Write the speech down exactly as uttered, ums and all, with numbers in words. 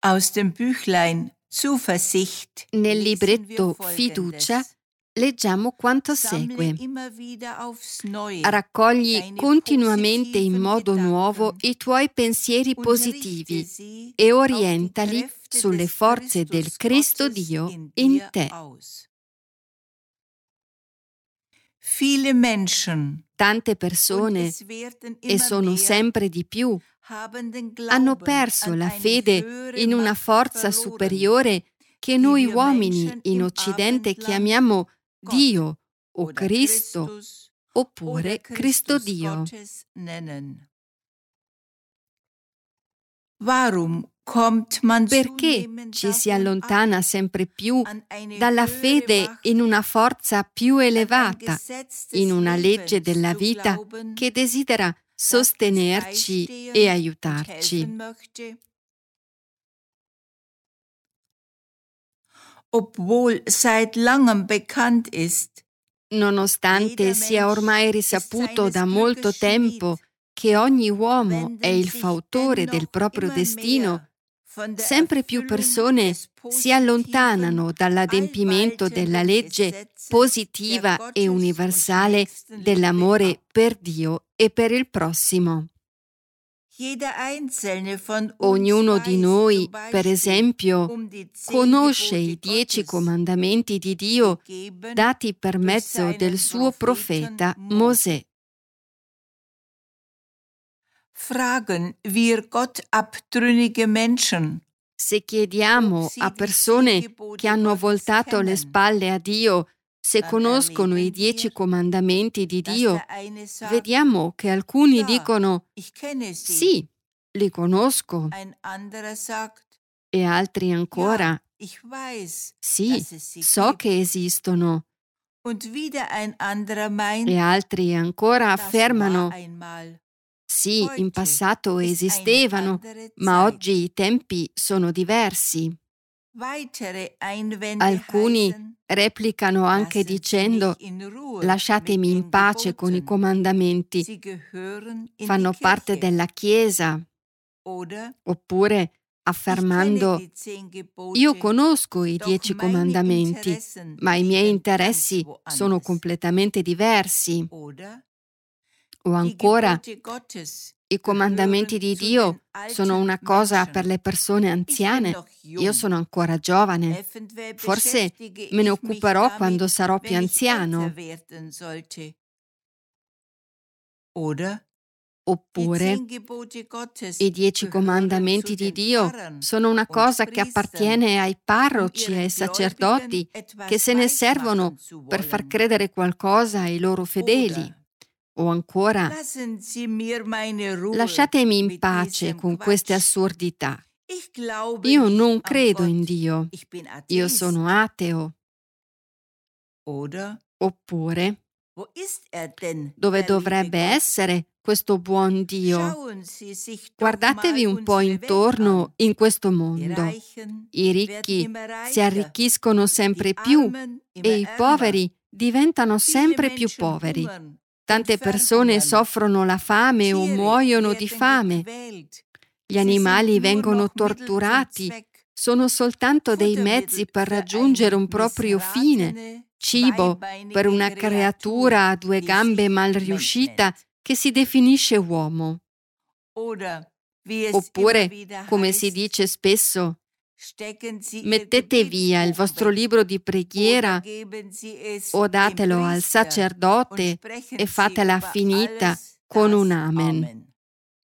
Aus dem Büchlein Zuversicht Nel lesen wir libretto Folgendes. Fiducia leggiamo quanto segue. Sammle immer wieder aufs Neue Raccogli deine continuamente in positiven modo nuovo Gedanken i tuoi pensieri und positivi richte sie e auf die orientali Kräfte sulle des forze del Christus Cristo Gottes Dio in in dir te. aus. Viele Menschen, Tante und persone, es werden e immer sono mehr, sempre di più, haben den hanno Glauben perso an la eine fede höhere in una Macht forza verloren, superiore che die noi wir uomini Menschen in im Occidente Abendland chiamiamo Gott Dio o oder Cristo Christus oppure oder Cristo Christus Dio. Gottes nennen. Warum kommt man Perché zunehmend ci si davon ab, allontana sempre più an eine dalla höhere fede Macht, in una forza più an ein elevata, Gesetz in des una legge Lebens della zu vita glauben, che desidera das uns sostenerci e beistehen und aiutarci? helfen möchte? Obwohl seit langem bekannt ist, Nonostante jeder sia Mensch ormai ist risaputo seines da molto Glückes tempo Schmied, che ogni uomo è wenden il sich fautore del dennoch proprio immer destino, mehr von der sempre più Erfüllung persone des si allontanano positiven, dall'adempimento della allwaltenden legge Gesetzes der positiva e Gottes- und universale Nächstenliebe dell'amore ab. per Dio e per il prossimo. Jeder einzelne von uns Ognuno di weiß noi, zum per Beispiel esempio, um die zehn conosce Gebote i dieci Gottes, comandamenti di Dio gegeben dati per durch mezzo seinen del suo Propheten profeta Mose. Mosè. Fragen wir Gott abtrünnige Menschen, Se ob chiediamo sie a die zehn persone Gebote che hanno Gottes voltato le kennen, spalle a Dio se dann conoscono i erleben dieci wir, comandamenti di dass Dio, der eine sagt, vediamo che alcuni ja, dicono ich kenne sie. sì, li conosco, Ein anderer sagt, e altri ancora ja, ich weiß, sì, dass es sie so gibt. che esistono, Und wieder ein anderer meint, e altri ancora das war affermano einmal. sì, in Heute passato ist eine esistevano, andere ma Zeit. oggi i tempi sono diversi. Weitere Einwände Alcuni heißen, replicano anche lassen Sie dicendo mich in Ruhe lasciatemi mit in den pace con i Geboten. comandamenti, Sie gehören in fanno die parte Kirche. della Chiesa, Oder oppure ich kenne affermando die zehn io Gebote, conosco i doch dieci meine comandamenti, Interessen ma i miei liegen ganz interessi sono woanders. completamente diversi. Oder O die ancora Gebote Gottes i comandamenti gehören di zu Dio den sono una alten cosa per Menschen. le persone Ich bin anziane. noch Io jung. sono ancora giovane. Eventuell Forse beschäftige me ne ich mich occuperò quando damit, sarò più wenn ich anziano. älter werden sollte. Oder die Oppure zehn Gebote Gottes i dieci gehören zu comandamenti di den Dio Pfarrern sono una und cosa che Priestern, appartiene ai um parroci e ihren ai sacerdoti Gläubigen che etwas se ne servono weismachen zu per far wollen. credere qualcosa ai loro fedeli. Oder O ancora lassen Sie mir meine Ruhe lasciatemi in mit pace diesem con queste Quatsch. assurdità. Ich glaube Io nicht non an credo in Gott. Dio. Ich bin Io Atheist. sono ateo. Oder Oppure wo ist er denn, dove der liebe dovrebbe Gott? essere questo buon Dio? Schauen Sie sich doch Guardatevi mal un po' unsere Welt intorno an. in questo Die mondo. Reichen I werden ricchi immer si reicher, arricchiscono die sempre più Armen e immer i ärmer. poveri diventano Viele sempre più Menschen poveri. hungern und Tante persone verhungern. soffrono la fame o Tiere muoiono di werden fame. gequält. Gli Sie sind animali nur vengono noch Mittel zum torturati. Zweck. Sono soltanto dei mezzi Futtermittel per für raggiungere eine un proprio fine. missratene, Cibo per zweibeinige una creatura a due Kreatur, die gambe sich mal Mensch riuscita nennt. che si definisce uomo. Oder wie es immer Oppure, wieder come si heißt, dice spesso, stecken Sie Ihr mettete via il Gebetsbuch vostro weg libro di oder preghiera geben Sie es o dem datelo al Priester und sacerdote sprechen e Sie fatela über finita alles con un das amen. Amen.